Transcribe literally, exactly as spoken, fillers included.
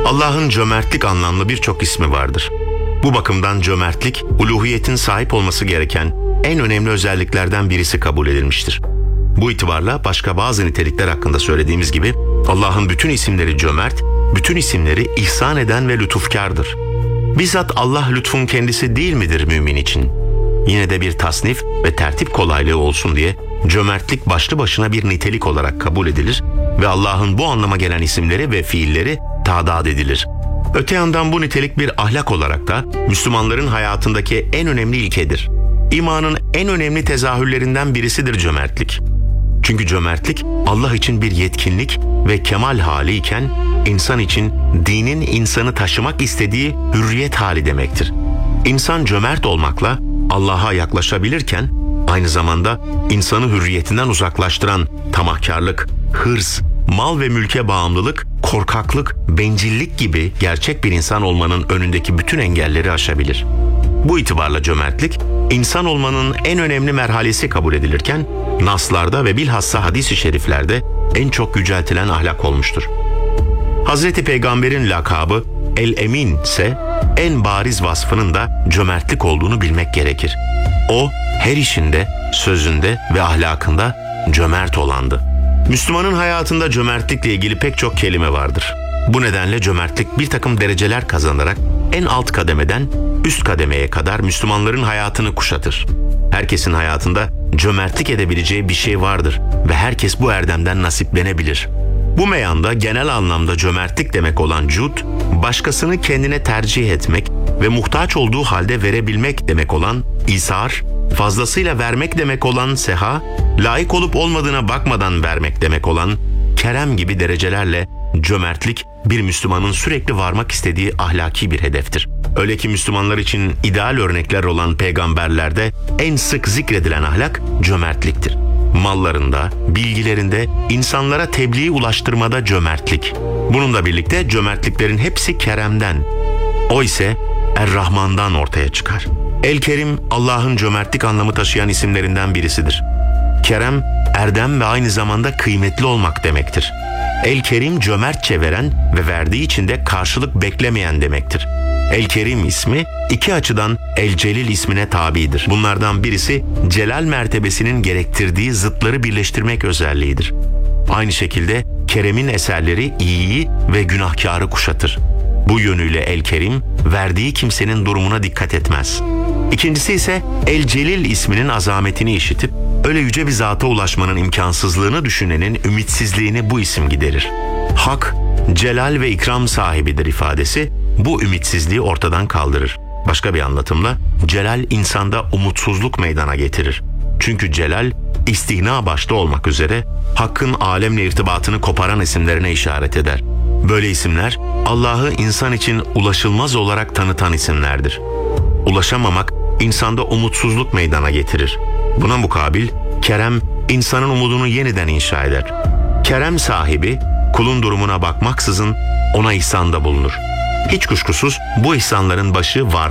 Allah'ın cömertlik anlamlı birçok ismi vardır. Bu bakımdan cömertlik, uluhiyetin sahip olması gereken en önemli özelliklerden birisi kabul edilmiştir. Bu itibarla başka bazı nitelikler hakkında söylediğimiz gibi Allah'ın bütün isimleri cömert, bütün isimleri ihsan eden ve lütufkardır. Bizzat Allah lütfun kendisi değil midir mümin için? Yine de bir tasnif ve tertip kolaylığı olsun diye cömertlik başlı başına bir nitelik olarak kabul edilir ve Allah'ın bu anlama gelen isimleri ve fiilleri tadat edilir. Öte yandan bu nitelik bir ahlak olarak da Müslümanların hayatındaki en önemli ilkedir. İmanın en önemli tezahürlerinden birisidir cömertlik. Çünkü cömertlik Allah için bir yetkinlik ve kemal hali iken insan için dinin insanı taşımak istediği hürriyet hali demektir. İnsan cömert olmakla Allah'a yaklaşabilirken aynı zamanda insanı hürriyetinden uzaklaştıran tamahkarlık, hırs, mal ve mülke bağımlılık, korkaklık, bencillik gibi gerçek bir insan olmanın önündeki bütün engelleri aşabilir. Bu itibarla cömertlik, insan olmanın en önemli merhalesi kabul edilirken, naslarda ve bilhassa hadis-i şeriflerde en çok yüceltilen ahlak olmuştur. Hazreti Peygamber'in lakabı El-Emin ise en bariz vasfının da cömertlik olduğunu bilmek gerekir. O, her işinde, sözünde ve ahlakında cömert olandı. Müslümanın hayatında cömertlikle ilgili pek çok kelime vardır. Bu nedenle cömertlik bir takım dereceler kazanarak en alt kademeden üst kademeye kadar Müslümanların hayatını kuşatır. Herkesin hayatında cömertlik edebileceği bir şey vardır ve herkes bu erdemden nasiplenebilir. Bu meyanda genel anlamda cömertlik demek olan cud, başkasını kendine tercih etmek ve muhtaç olduğu halde verebilmek demek olan isar, fazlasıyla vermek demek olan seha, layık olup olmadığına bakmadan vermek demek olan kerem gibi derecelerle cömertlik bir Müslümanın sürekli varmak istediği ahlaki bir hedeftir. Öyle ki Müslümanlar için ideal örnekler olan peygamberlerde en sık zikredilen ahlak cömertliktir. Mallarında, bilgilerinde, insanlara tebliğ ulaştırmada cömertlik. Bununla birlikte cömertliklerin hepsi keremden. O ise Er-Rahman'dan ortaya çıkar. El-Kerim, Allah'ın cömertlik anlamı taşıyan isimlerinden birisidir. Kerem, erdem ve aynı zamanda kıymetli olmak demektir. El-Kerim, cömertçe veren ve verdiği için de karşılık beklemeyen demektir. El-Kerim ismi iki açıdan El-Celil ismine tabidir. Bunlardan birisi celal mertebesinin gerektirdiği zıtları birleştirmek özelliğidir. Aynı şekilde Kerem'in eserleri iyiyi ve günahkarı kuşatır. Bu yönüyle El-Kerim, verdiği kimsenin durumuna dikkat etmez. İkincisi ise El-Celil isminin azametini işitip, öyle yüce bir zata ulaşmanın imkansızlığını düşünenin ümitsizliğini bu isim giderir. Hak, celal ve ikram sahibidir ifadesi, bu ümitsizliği ortadan kaldırır. Başka bir anlatımla, celal insanda umutsuzluk meydana getirir. Çünkü celal, istihna başta olmak üzere, Hakk'ın alemle irtibatını koparan isimlerine işaret eder. Böyle isimler, Allah'ı insan için ulaşılmaz olarak tanıtan isimlerdir. Ulaşamamak, insanda umutsuzluk meydana getirir. Buna mukabil, Kerem, insanın umudunu yeniden inşa eder. Kerem sahibi, kulun durumuna bakmaksızın ona ihsanda bulunur. Hiç kuşkusuz bu ihsanların başı var.